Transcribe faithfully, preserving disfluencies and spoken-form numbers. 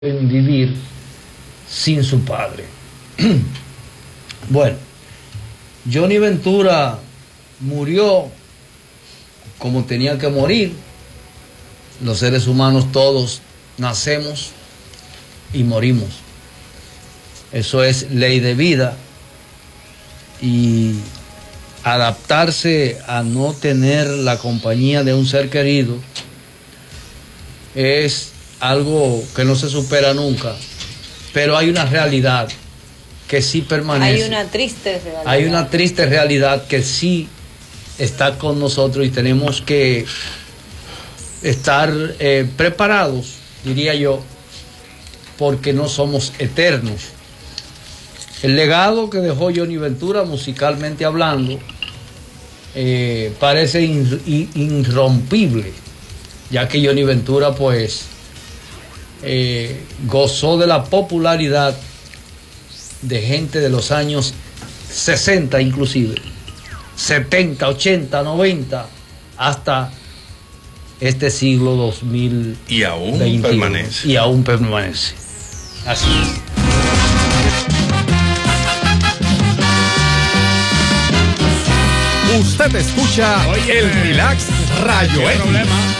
en vivir sin su padre. Bueno, Johnny Ventura murió como tenía que morir. Los seres humanos todos nacemos y morimos. Eso es ley de vida. Y adaptarse a no tener la compañía de un ser querido es algo que no se supera nunca, pero hay una realidad que sí permanece. Hay una triste realidad. Hay una triste realidad que sí está con nosotros y tenemos que estar eh, preparados, diría yo, porque no somos eternos. El legado que dejó Johnny Ventura, musicalmente hablando, eh, parece in, in, irrompible, ya que Johnny Ventura, pues, eh, gozó de la popularidad de gente de los años sesenta, inclusive, setenta, ochenta, noventa, hasta este siglo dos mil veintiuno. Y aún permanece. Y aún permanece. Así es. Usted escucha el Relax Rayo X.